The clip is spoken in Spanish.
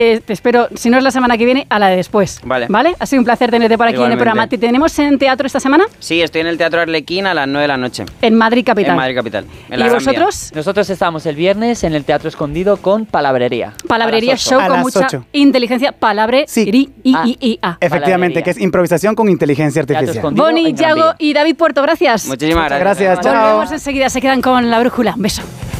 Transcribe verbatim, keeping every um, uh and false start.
Eh, te espero, si no es la semana que viene, a la de después. Vale. ¿Vale? Ha sido un placer tenerte por aquí Igualmente. en el programa. ¿Te tenemos en teatro esta semana? Sí, estoy en el Teatro Arlequín a las nueve de la noche. En Madrid Capital. En Madrid Capital. En ¿Y la Gran Vía. vosotros? Nosotros estamos el viernes en el Teatro Escondido con Palabrería. Palabrería A las ocho. show A con las mucha ocho. inteligencia. Palabrería. Sí. I, I, Ah. I, I, A. Efectivamente, Palabrería. que es improvisación con inteligencia Teatro artificial. Escondido Boni, en Gran Yago Vía. y David Puerto, gracias. Muchísimas Muchas gracias. gracias, chao. Volvemos enseguida, se quedan con la brújula. Un beso.